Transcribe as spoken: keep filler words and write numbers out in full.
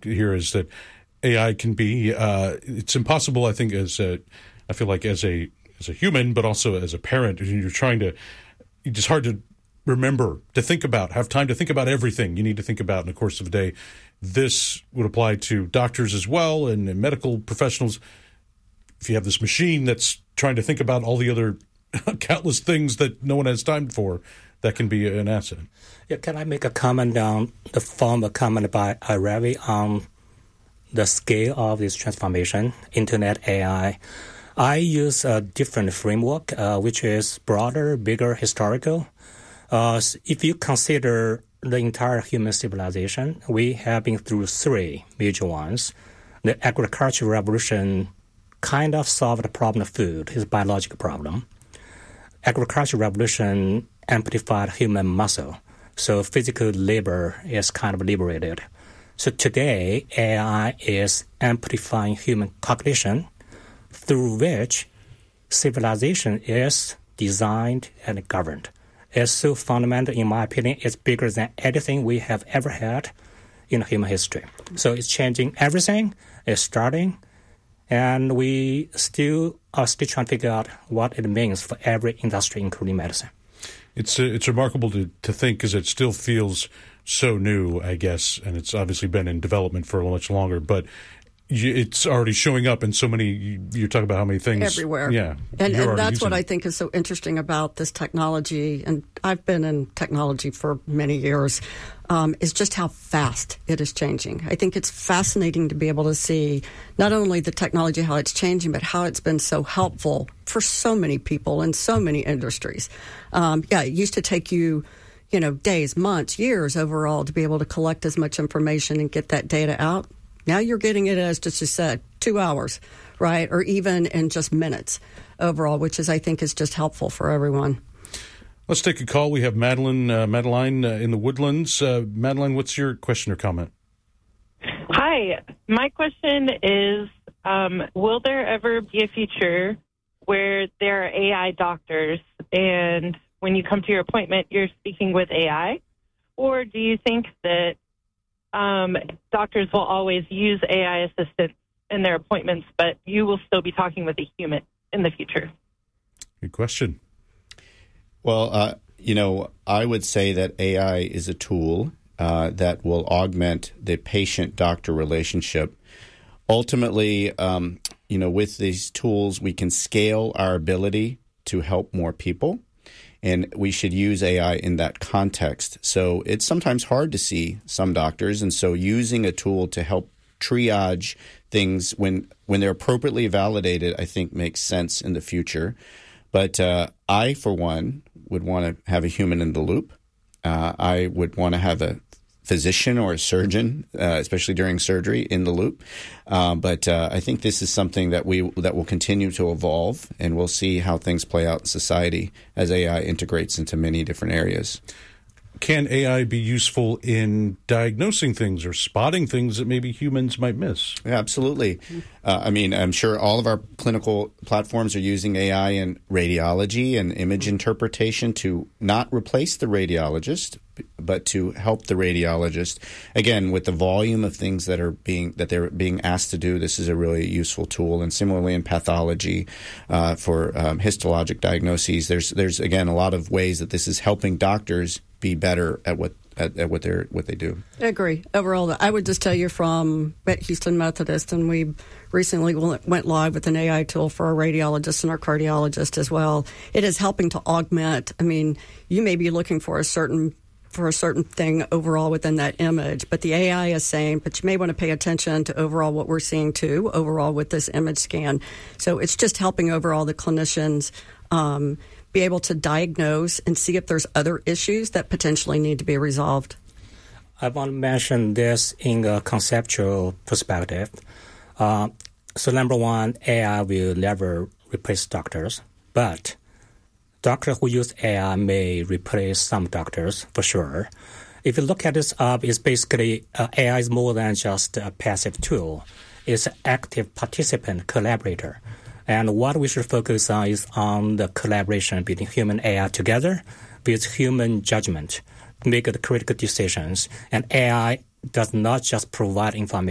point here is that A I can be, uh, it's impossible, I think, as a, I feel like as a, as a human, but also as a parent, you're trying to, it's just hard to remember, to think about, have time to think about everything you need to think about in the course of a day. This would apply to doctors as well and, and medical professionals. If you have this machine that's trying to think about all the other countless things that no one has time for, that can be an asset. Yeah, can I make a comment on the former comment by Ravi on the scale of this transformation, Internet, A I? I use a different framework, uh, which is broader, bigger, historical. Uh, if you consider the entire human civilization, we have been through three major ones. The agricultural revolution kind of solved the problem of food, it's a biological problem. Agricultural revolution amplified human muscle, so physical labor is kind of liberated. So today, A I is amplifying human cognition, through which civilization is designed and governed. It's so fundamental, in my opinion, it's bigger than anything we have ever had in human history. So it's changing everything, it's starting, and we still are still trying to figure out what it means for every industry, including medicine. It's uh, it's remarkable to, to think because it still feels so new, I guess, and it's obviously been in development for much longer, but it's already showing up in so many, you're talking about how many things. Everywhere. Yeah. And, and that's what I think is so interesting about this technology, and I've been in technology for many years, um, is just how fast it is changing. I think it's fascinating to be able to see not only the technology, how it's changing, but how it's been so helpful for so many people in so many industries. Um, yeah, it used to take you, you know, days, months, years overall to be able to collect as much information and get that data out. Now you're getting it, as just you said, two hours, right? Or even in just minutes overall, which is, I think, is just helpful for everyone. Let's take a call. We have Madeline, uh, Madeline uh, in the Woodlands. Uh, Madeline, what's your question or comment? Hi. My question is, um, will there ever be a future where there are A I doctors and when you come to your appointment, you're speaking with A I? Or do you think that Um, doctors will always use A I assistants in their appointments, but you will still be talking with a human in the future? Good question. Well, uh, you know, I would say that A I is a tool uh, that will augment the patient-doctor relationship. Ultimately, um, you know, with these tools, we can scale our ability to help more people. And we should use A I in that context. So it's sometimes hard to see some doctors. And so using a tool to help triage things when when they're appropriately validated, I think makes sense in the future. But uh, I, for one, would want to have a human in the loop. Uh, I would want to have a physician or a surgeon, uh, especially during surgery, in the loop. Uh, but uh, I think this is something that we that will continue to evolve, and we'll see how things play out in society as A I integrates into many different areas. Can A I be useful in diagnosing things or spotting things that maybe humans might miss? Yeah, absolutely. Uh, I mean, I'm sure all of our clinical platforms are using A I in radiology and image interpretation to not replace the radiologist, but to help the radiologist. Again, with the volume of things that are being that they're being asked to do, this is a really useful tool. And similarly in pathology, uh, for um, histologic diagnoses, there's there's again a lot of ways that this is helping doctors be better at what at, at what they're what they do. I agree. Overall, I would just tell you from at Houston Methodist, and we recently went live with an A I tool for our radiologist and our cardiologist as well. It is helping to augment. I mean, you may be looking for a certain for a certain thing overall within that image, but the A I is saying, but you may want to pay attention to overall what we're seeing too, overall with this image scan. So it's just helping overall the clinicians um, be able to diagnose and see if there's other issues that potentially need to be resolved. I want to mention this in a conceptual perspective. Uh, so number one, A I will never replace doctors, but doctors who use A I may replace some doctors for sure. If you look at this up, it's basically uh, A I is more than just a passive tool. It's an active participant, collaborator. And what we should focus on is on the collaboration between human and A I together with human judgment, make the critical decisions. And A I does not just provide information.